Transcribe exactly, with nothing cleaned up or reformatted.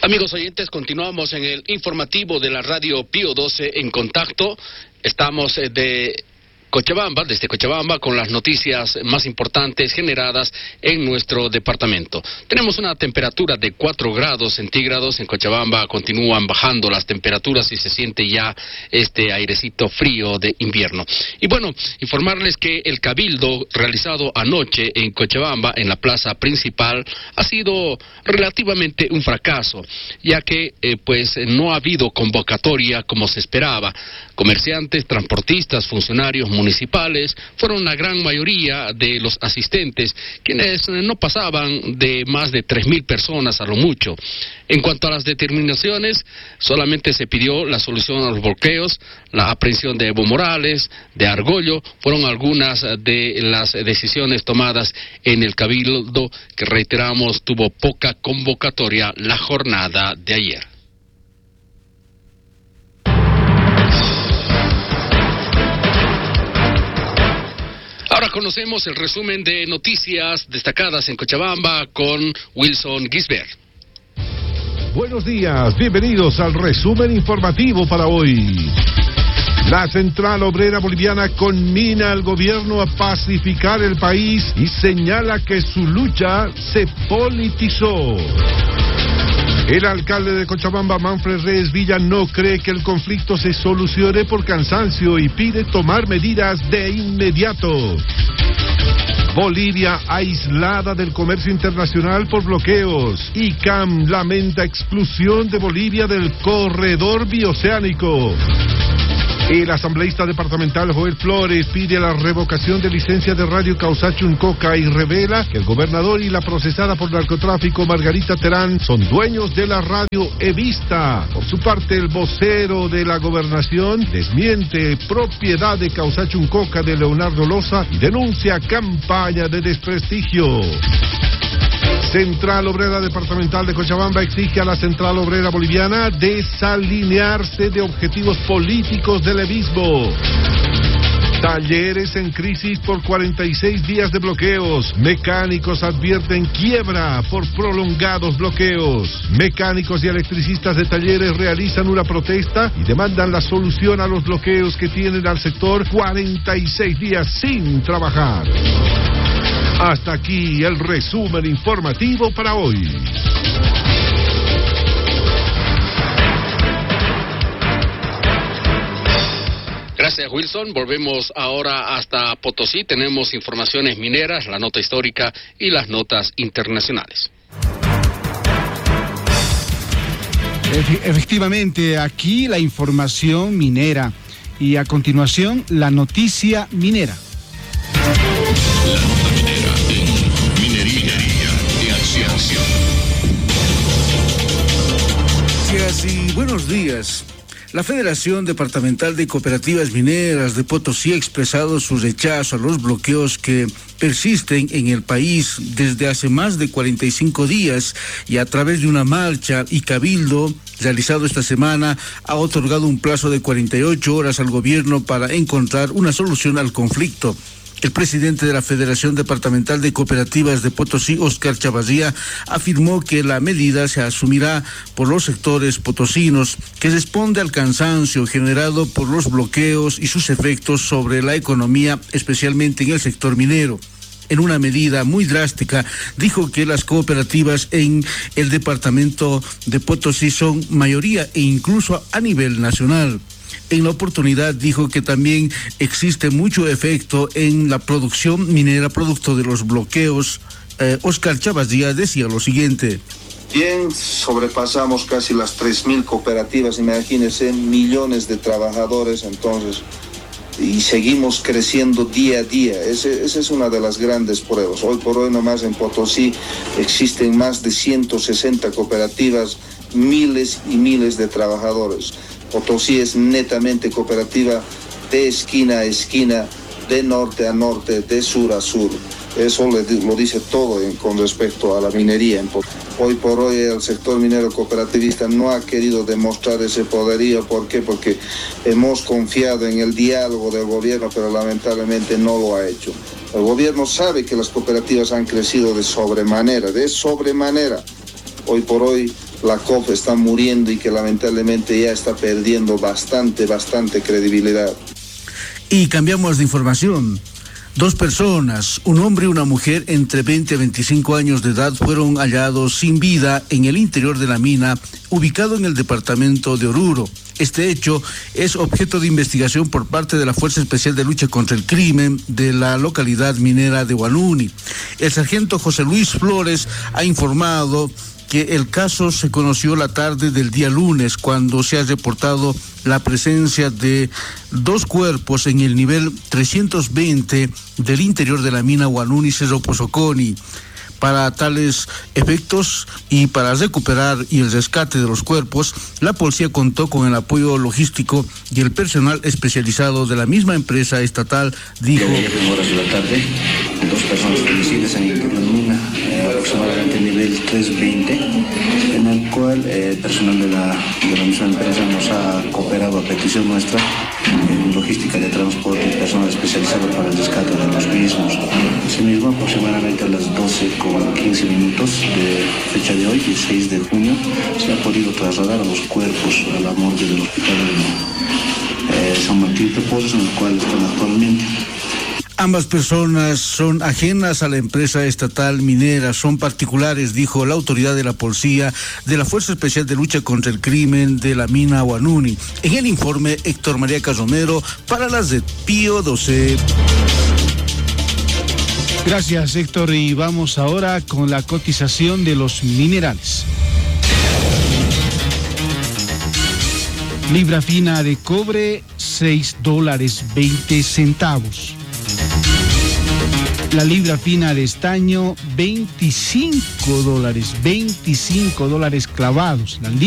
Amigos oyentes, continuamos en el informativo de la radio Pío doce en contacto. Estamos de Cochabamba, desde Cochabamba, con las noticias más importantes generadas en nuestro departamento. Tenemos una temperatura de cuatro grados centígrados. En Cochabamba continúan bajando las temperaturas y se siente ya este airecito frío de invierno. Y bueno, informarles que el cabildo realizado anoche en Cochabamba, en la plaza principal, ha sido relativamente un fracaso, ya que eh, pues no ha habido convocatoria como se esperaba. Comerciantes, transportistas, funcionarios municipales fueron la gran mayoría de los asistentes, quienes no pasaban de más de tres mil personas a lo mucho. En cuanto a las determinaciones, solamente se pidió la solución a los bloqueos, la aprehensión de Evo Morales, de Argollo, fueron algunas de las decisiones tomadas en el cabildo, que reiteramos tuvo poca convocatoria la jornada de ayer. Ahora conocemos el resumen de noticias destacadas en Cochabamba con Wilson Gisbert. Buenos días, bienvenidos al resumen informativo para hoy. La Central Obrera Boliviana conmina al gobierno a pacificar el país y señala que su lucha se politizó. El alcalde de Cochabamba, Manfred Reyes Villa, no cree que el conflicto se solucione por cansancio y pide tomar medidas de inmediato. Bolivia aislada del comercio internacional por bloqueos. I C A M lamenta exclusión de Bolivia del corredor bioceánico. El asambleísta departamental Joel Flores pide la revocación de licencia de Radio Causachuncoca y revela que el gobernador y la procesada por narcotráfico Margarita Terán son dueños de la radio Evista. Por su parte, el vocero de la gobernación desmiente propiedad de Causachuncoca de Leonardo Loza y denuncia campaña de desprestigio. Central Obrera Departamental de Cochabamba exige a la Central Obrera Boliviana desalinearse de objetivos políticos del levismo. Talleres en crisis por cuarenta y seis días de bloqueos. Mecánicos advierten quiebra por prolongados bloqueos. Mecánicos y electricistas de talleres realizan una protesta y demandan la solución a los bloqueos que tienen al sector cuarenta y seis días sin trabajar. Hasta aquí el resumen informativo para hoy. Gracias, Wilson. Volvemos ahora hasta Potosí. Tenemos informaciones mineras, la nota histórica y las notas internacionales. Efectivamente, aquí la información minera y a continuación la noticia minera. La nota minera en Minería y Acción. Gracias y buenos días. La Federación Departamental de Cooperativas Mineras de Potosí ha expresado su rechazo a los bloqueos que persisten en el país desde hace más de cuarenta y cinco días y a través de una marcha y cabildo realizado esta semana ha otorgado un plazo de cuarenta y ocho horas al gobierno para encontrar una solución al conflicto. El presidente de la Federación Departamental de Cooperativas de Potosí, Oscar Chavarría, afirmó que la medida se asumirá por los sectores potosinos, que responde al cansancio generado por los bloqueos y sus efectos sobre la economía, especialmente en el sector minero. En una medida muy drástica, dijo que las cooperativas en el departamento de Potosí son mayoría e incluso a nivel nacional. En la oportunidad dijo que también existe mucho efecto en la producción minera producto de los bloqueos. Eh, Oscar Chavarría decía lo siguiente. Bien, sobrepasamos casi las tres mil cooperativas, imagínense, millones de trabajadores, entonces, y seguimos creciendo día a día. Ese, esa es una de las grandes pruebas. Hoy por hoy nomás en Potosí existen más de ciento sesenta cooperativas, miles y miles de trabajadores. Potosí es netamente cooperativa de esquina a esquina, de norte a norte, de sur a sur. Eso lo dice todo en, con respecto a la minería. Hoy por hoy el sector minero cooperativista no ha querido demostrar ese poderío. ¿Por qué? Porque hemos confiado en el diálogo del gobierno, pero lamentablemente no lo ha hecho. El gobierno sabe que las cooperativas han crecido de sobremanera, de sobremanera. Hoy por hoy la C O P está muriendo y que lamentablemente ya está perdiendo bastante, bastante credibilidad. Y cambiamos de información. Dos personas, un hombre y una mujer entre veinte a veinticinco años de edad, fueron hallados sin vida en el interior de la mina, ubicado en el departamento de Oruro. Este hecho es objeto de investigación por parte de la Fuerza Especial de Lucha contra el Crimen de la localidad minera de Huanuni. El sargento José Luis Flores ha informado que el caso se conoció la tarde del día lunes, cuando se ha reportado la presencia de dos cuerpos en el nivel trescientos veinte del interior de la mina Huanuni Cerro Pozoconi. Para tales efectos y para recuperar y el rescate de los cuerpos, la policía contó con el apoyo logístico y el personal especializado de la misma empresa estatal, dijo. De ayer en horas de la tarde, dos personas fallecidas en el interior de la mina, eh, aproximadamente nivel trescientos veinte, en el cual eh, el personal de la, de la misma empresa nos ha cooperado a petición nuestra en logística de transporte y personal especializado para el rescate de los mismos. Asimismo, aproximadamente a las doce con quince minutos de fecha de hoy, dieciséis de junio, se ha podido trasladar a los cuerpos a la morgue del hospital de eh, San Martín de Porres, en el cual están actualmente. Ambas personas son ajenas a la empresa estatal minera, son particulares, dijo la autoridad de la policía de la Fuerza Especial de Lucha contra el Crimen de la mina Huanuni. En el informe, Héctor María Casomero, para las de Pío doce. Gracias, Héctor, y vamos ahora con la cotización de los minerales. Libra fina de cobre, seis dólares veinte centavos. La libra fina de estaño, veinticinco dólares, veinticinco dólares clavados. La